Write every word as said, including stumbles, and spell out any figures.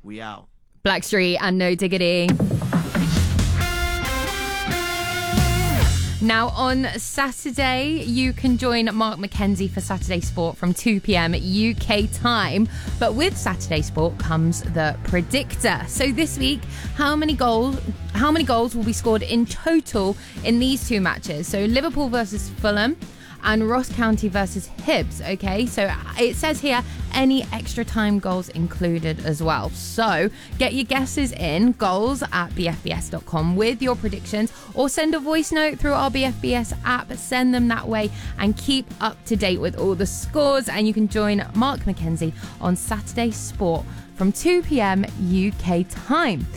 We out. Blackstreet and No Diggity. Now, on Saturday, you can join Mark McKenzie for Saturday Sport from two p.m. U K time. But with Saturday Sport comes the predictor. So this week, how many goals how many goals will be scored in total in these two matches? So Liverpool versus Fulham and Ross County versus Hibs, okay? So it says here, any extra time goals included as well. So get your guesses in, goals at b f b s dot com with your predictions, or send a voice note through our B F B S app. Send them that way and keep up to date with all the scores. And you can join Mark McKenzie on Saturday Sport from two p.m. U K time.